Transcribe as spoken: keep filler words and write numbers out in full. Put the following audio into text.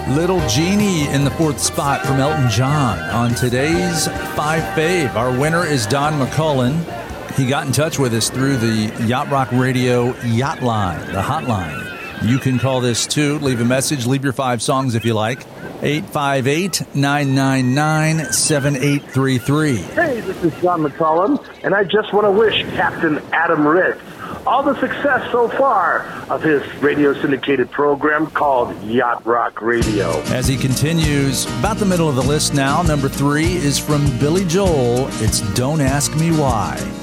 Little Genie in the fourth spot from Elton John on today's Five Fave. Our winner is Don McCullen. He got in touch with us through the Yacht Rock Radio Yacht Line, the hotline. You can call this too. Leave a message. Leave your five songs if you like. eight five eight, nine nine nine, seven eight three three. Hey, this is Don McCollum, and I just want to wish Captain Adam Ritz all the success so far of his radio syndicated program called Yacht Rock Radio. As he continues, about the middle of the list now, number three is from Billy Joel. It's Don't Ask Me Why.